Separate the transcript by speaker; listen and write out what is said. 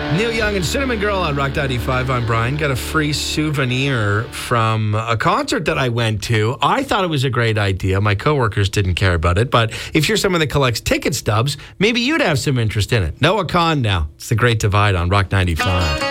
Speaker 1: Neil Young and Cinnamon Girl on Rock 95. I'm Brian. Got a free souvenir from a concert that I went to. I thought it was a great idea. My coworkers didn't care about it. But if you're someone that collects ticket stubs, maybe you'd have some interest in it. Noah Kahn now. It's The Great Divide on Rock 95.